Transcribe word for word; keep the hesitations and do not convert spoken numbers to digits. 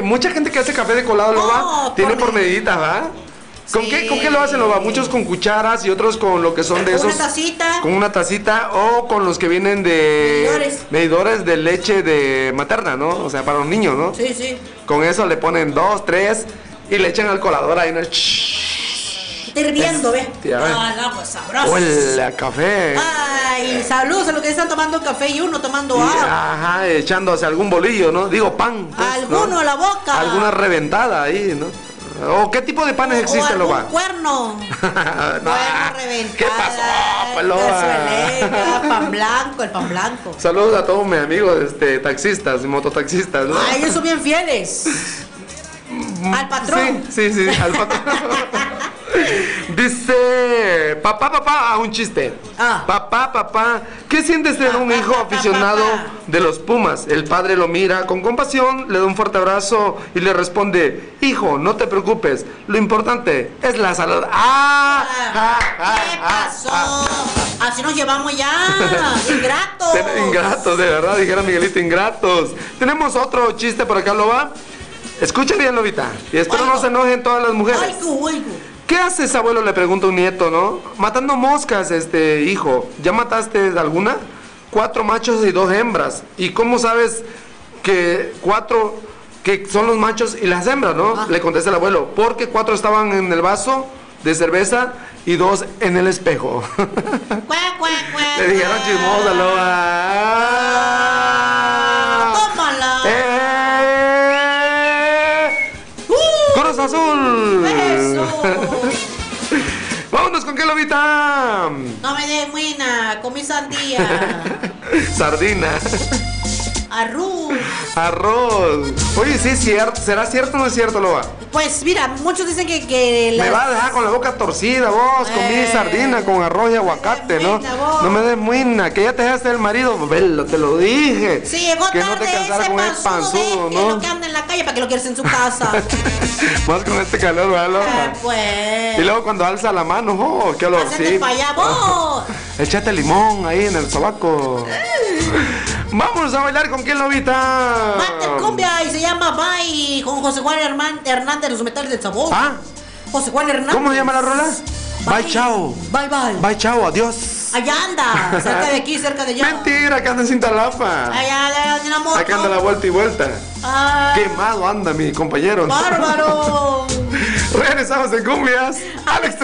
mucha gente que hace café de colado, Loba, Oh, tiene por por mediditas, ¿va? ¿Con, Sí. qué, ¿Con qué lo hacen, Loba? Muchos con cucharas y otros con lo que son de Con esos. una tacita. Con una tacita o con los que vienen de. Medidores. Medidores de leche de materna, ¿no? O sea, para los niños, ¿no? Sí, sí. Con eso le ponen dos, tres y le echan al colador ahí, ¿no? Está hirviendo, ve. Ya ves. Ah, el agua es sabrosa. Huele a café. Ay, saludos a los que están tomando café y uno tomando Y, agua. ajá, echándose algún bolillo, ¿no? Digo, pan. pues, Alguno ¿no? a la boca. Alguna reventada ahí, ¿no? ¿O qué tipo de panes existen, o algún Loba? cuerno. No, Cuerno reventado. ¿qué pasó, pues, Loba? cazueleta, pan blanco, el pan blanco. Saludos a todos mis amigos este, taxistas y mototaxistas, ¿no? Ay, ellos son bien fieles. Al patrón. Sí, sí, sí, al patrón. Dice, papá, papá, ah, un chiste. Ah. Papá, papá, ¿qué sientes tener un Papá, hijo papá, aficionado papá. de los Pumas? El padre lo mira con compasión, le da un fuerte abrazo y le responde, hijo, no te preocupes, lo importante es la salud. ¡Ah! ah, ah, ¿Qué ah, pasó? ah. Así nos llevamos ya. Ingratos. Ten- Ingratos, de verdad, dijera Miguelito, ingratos. Tenemos otro chiste por acá, Loba. Escucha bien, Lobita. Y espero Oigo. no se enojen todas las mujeres. Oigo, oigo. ¿Qué haces, abuelo? Le pregunta un nieto, ¿no? Matando moscas, este, hijo. ¿Ya mataste alguna? Cuatro machos y dos hembras. ¿Y cómo sabes que cuatro, que son los machos y las hembras, no? Ah. Le contesta el abuelo. Porque cuatro estaban en el vaso de cerveza y dos en el espejo. Cuá, cuá, cuá, Le dijeron cuá. chismosa, Loba. Tómala. ¡Eh! Uh, ¡Cruz Azul! Eso. ¡Vámonos con qué, Lobita! No me des muina, comí sandía. Sardina, Arroz. arroz. Oye, sí, es cierto. ¿Será cierto o no es cierto, Loba? Pues mira, muchos dicen que, que Me las- va a dejar con la boca torcida, vos. Comí Eh, sardina con arroz y aguacate, ¿no? muina, vos. No me des muina, que ya te dejaste el marido. Velo, te lo dije. Si llegó que tarde no te cansaras ese con el panzudo, panzudo, ve, que ¿no? lo que anda en la calle para que lo quieras en su casa. Más con este calor, ¿verdad, Loba? Eh, pues. Y luego cuando alza la mano, oh, qué olor, Hacete sí. pa' allá, vos. Échate limón ahí en el sobaco. Vámonos a bailar con quién, Lobita. Mate cumbia y se llama Bye con José Juan Herman- Hernández, los metales del sabor. Ah, José Juan Hernández. ¿cómo se llama la rola? Bye, chao. Bye, bye. Bye, chao, adiós. Allá anda, cerca de aquí, cerca de allá. Mentira, que anda en Cintalapa. Allá de, de la moto. Acá anda la vuelta y vuelta. Ah, Quemado anda mi compañero. bárbaro. Regresamos en cumbias al extremo.